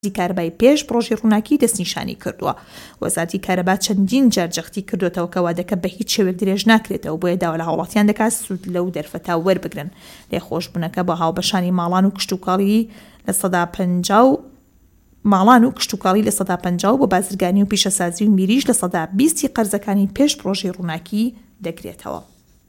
کارەبای پێش پرۆژی ڕووناکی دەستنیشانی کردووە. وەزارەتی کارەبا چەندین جار جەختی کردوێتەوە کە وادەکە بە هیچ شێوەیەک درێژ ناکرێتەوە، بۆیە داوا لە هاوڵاتیان دەکات سوود لەو دەرفەتا وەربگرن. لێخۆشبوونەکە بە هاوبەشانی ماڵان و کشتوکاڵی لە سەدا 50 ماڵان و کشتوکاڵی لە سەدا 50 بۆ بازرگانی و پیشەسازی و میریش لە سەدا 20 قەرزەکانی پێش پرۆژی ڕووناکی دەگرێتەوە.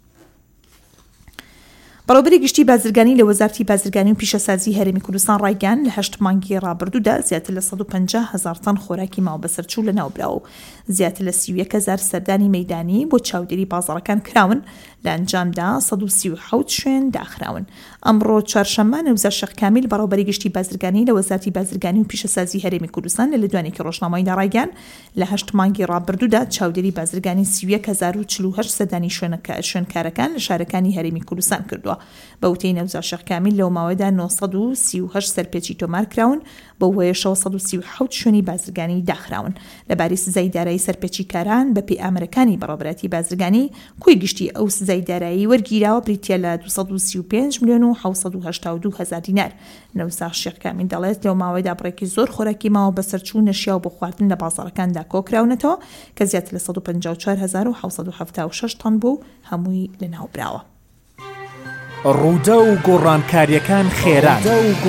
بەڕێوەبەری گشتی بازرگانی لە وەزارەتی بازرگانی و پیشەسازی هەرێمی کوردستان ڕایگەیاند لە 8 مانگی ڕابردوودا زیاتر لە 150,000 تەن خۆراکی ماوە بەسەرچوو لەناوبراوە و زیاتر لە 31,000 سەردانی مەیدانی بۆ چاودێری بازاڕەکان کراون. لە ئەنجامدا 137 شوێن داخراون. ئەمڕۆ چوارشەممە نەوزەر شێخ کامیل بەڕێوەبەری گشتی بازرگانی لە وەزارەتی بازرگانی و پیشەسازی هەرێمی کوردستان لە دوانێکی ڕۆژنامەیەدا ڕایگەیاند لە 8 مانگی ڕابردوودا چاودێری بازرگانی 31,048 سەردانی شوێنکارەکان لە شارەکانی هەرێمی کوردستان کردووە. بە وتەی نەوزەر شێخ کامیل لەو ماوەیەدا 938 سەرپێچی تۆمار کراون، بە وەیەشەوە 137 شوێنی بازرگانی داخراون. لەبارەی سزای دارایی سەرپێچی کاران بەپێی ئامرەکانی بەڕێوەبەری بازرگانی کوی گشتی ئەو سزای دارایی وەرگیراوە بریتە لە 235 ملیۆن و 782 هەزار دینار. نەوزەر شێخ کامیل دەڵێت لەو ماوەیەدا بڕێکی زۆر خۆراکی ماوە بەسەرچوو نەشیا و بۆ خواردن لە بازاڕەکاندا کۆکراونەتەوە کە زیاتر لە 154,776 تەن بوو، هەمووی لەناوبراوە. ڕوودە و گۆڕانکاریەکان خێران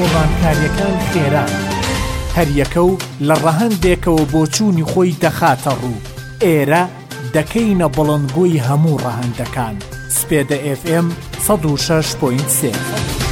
هەر یەکە و لە ڕەهەندێکەوە بۆ چوونی خۆی دەخاتە ڕوو. ئێرە دەکەینە بڵندگۆی هەموو ڕەهەندەکان. سپێدە FM 106.3